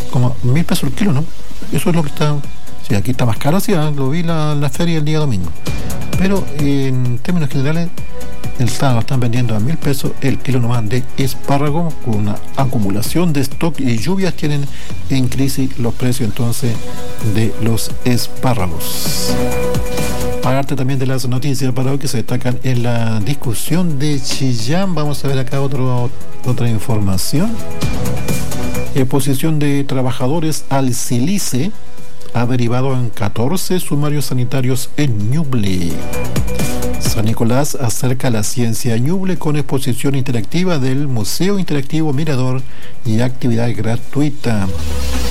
como 1.000 pesos el kilo, ¿no? Eso es lo que está. Sí, aquí está más caro, sí, lo vi en la feria el día domingo. Pero en términos generales, el sábado están vendiendo a 1.000 pesos el kilo nomás de espárrago, con una acumulación de stock y lluvias tienen en crisis los precios entonces de los espárragos. Parte también de las noticias para hoy que se destacan en la discusión de Chillán. Vamos a ver acá otra información. Exposición de trabajadores al Silice ha derivado en 14 sumarios sanitarios en Ñuble. San Nicolás acerca la ciencia a Ñuble con exposición interactiva del Museo Interactivo Mirador y actividad gratuita.